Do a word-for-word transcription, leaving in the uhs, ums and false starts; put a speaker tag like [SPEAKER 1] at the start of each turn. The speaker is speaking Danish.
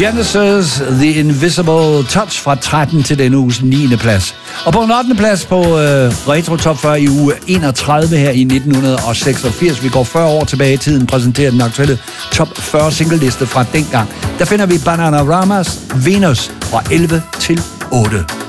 [SPEAKER 1] Genesis, The Invisible Touch fra tretten til denne uges niende plads. Og på en ottende plads på øh, Retro Top fyrre i uge enogtredive her i nitten seksogfirs. Vi går fyrre år tilbage i tiden, præsenterer den aktuelle Top fyrre singleliste fra dengang. Der finder vi Bananaramas Venus fra elleve til otte.